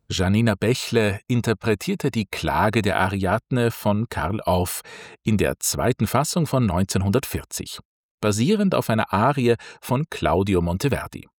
Janina Bächle interpretierte die Klage der Ariadne von Karl Orff in der zweiten Fassung von 1940, basierend auf einer Arie von Claudio Monteverdi.